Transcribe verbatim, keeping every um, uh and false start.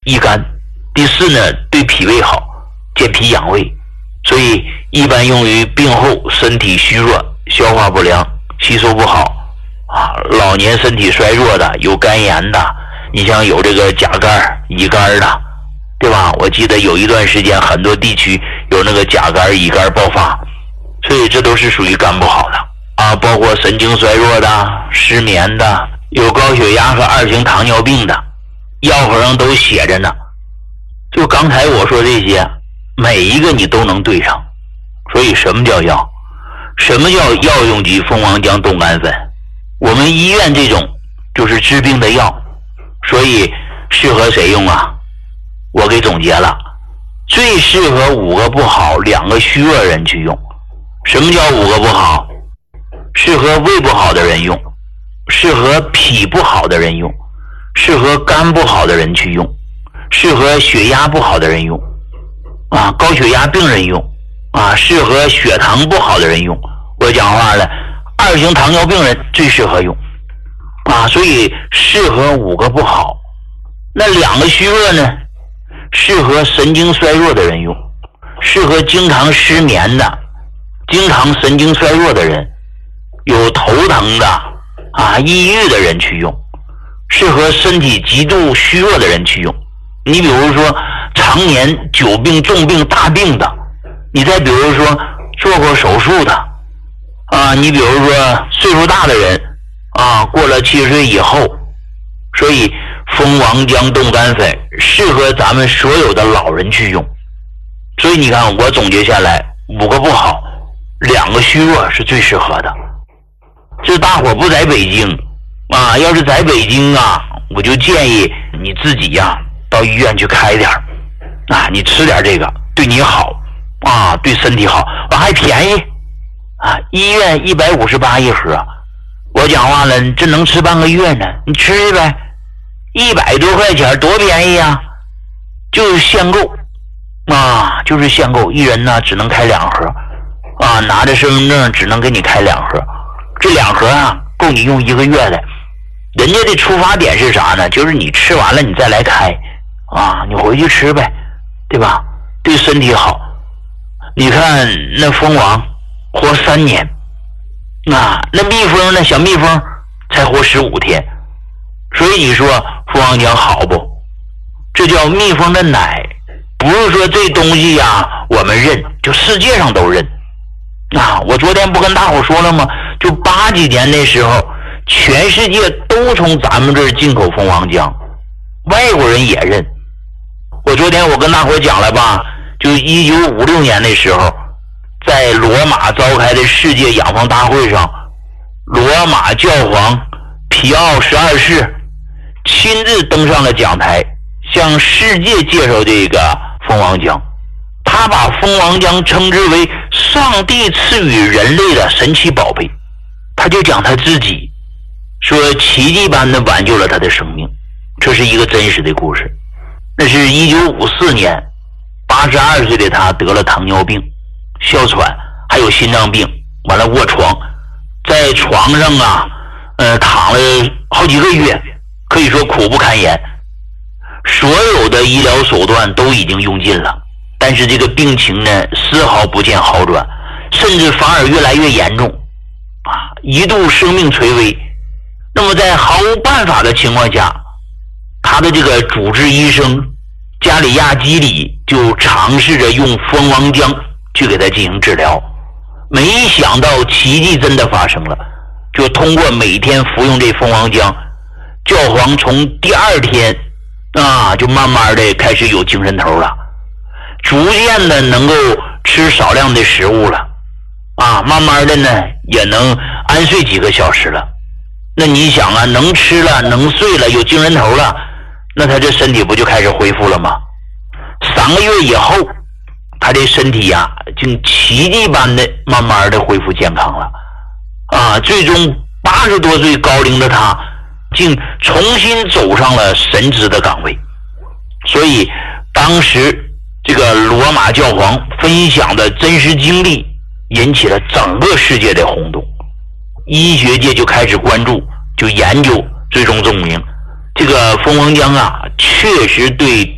益肝。第四呢，对脾胃好，健脾养胃，所以一般用于病后身体虚弱、消化不良、吸收不好啊，老年身体衰弱的，有肝炎的，你像有这个甲肝、乙肝的，对吧？我记得有一段时间很多地区有那个甲肝、乙肝爆发，所以这都是属于肝不好的啊，包括神经衰弱的、失眠的，有高血压和二型糖尿病的，药盒上都写着呢。就刚才我说这些，每一个你都能对上。所以什么叫药？什么叫药用级蜂王浆冻肝粉？我们医院这种就是治病的药，所以适合谁用啊？我给总结了，最适合五个不好、两个虚弱人去用。什么叫五个不好？适合胃不好的人用，适合脾不好的人用，适合肝不好的人去用，适合血压不好的人用，啊，高血压病人用，啊，适合血糖不好的人用。我讲话了，二型糖尿病人最适合用，啊，所以适合五个不好。那两个虚弱呢？适合神经衰弱的人用，适合经常失眠的、经常神经衰弱的人，有头疼的啊、抑郁的人去用，适合身体极度虚弱的人去用。你比如说常年久病、重病、大病的，你再比如说做过手术的啊，你比如说岁数大的人啊，过了七十岁以后，所以蜂王浆冻肝粉适合咱们所有的老人去用。所以你看我总结下来，五个不好，两个虚弱是最适合的。这大伙不在北京啊，要是在北京啊，我就建议你自己呀、啊、到医院去开点啊，你吃点这个对你好啊，对身体好，完还便宜啊，医院一百五十八一盒。我讲话了，这能吃半个月呢，你吃呗，一百多块钱多便宜啊，就是限购啊，就是限购，一人呢只能开两盒啊，拿着身份证只能给你开两盒，这两盒啊够你用一个月的。人家的出发点是啥呢？就是你吃完了你再来开啊，你回去吃呗，对吧？对身体好。你看那蜂王活三年啊，那蜜蜂呢，小蜜蜂才活十五天。所以你说蜂王浆好不？这叫蜜蜂的奶，不是说这东西呀、啊、我们认，就世界上都认啊。我昨天不跟大伙说了吗？就八几年那时候，全世界都从咱们这儿进口蜂王浆，外国人也认。我昨天我跟大伙讲了吧，就一九五六年的时候，在罗马召开的世界养蜂大会上，罗马教皇皮奥十二世亲自登上了讲台，向世界介绍这个蜂王浆。他把蜂王浆称之为上帝赐予人类的神奇宝贝。他就讲他自己说奇迹般的挽救了他的生命，这是一个真实的故事。那是一九五四年，八十二岁的他得了糖尿病、哮喘还有心脏病，完了卧床，在床上啊呃躺了好几个月，可以说苦不堪言。所有的医疗手段都已经用尽了，但是这个病情呢丝毫不见好转，甚至反而越来越严重啊，一度生命垂危。那么在毫无办法的情况下，他的这个主治医生加里亚基里就尝试着用蜂王浆去给他进行治疗。没想到奇迹真的发生了，就通过每天服用这蜂王浆，教皇从第二天啊就慢慢的开始有精神头了，逐渐的能够吃少量的食物了啊，慢慢的呢也能安睡几个小时了。那你想啊，能吃了，能睡了，有精神头了，那他这身体不就开始恢复了吗？三个月以后，他这身体呀、啊，竟奇迹般的慢慢的恢复健康了啊！最终八十多岁高龄的他，竟重新走上了神职的岗位。所以当时这个罗马教皇分享的真实经历，引起了整个世界的轰动。医学界就开始关注，就研究，最终证明这个蜂王浆啊，确实对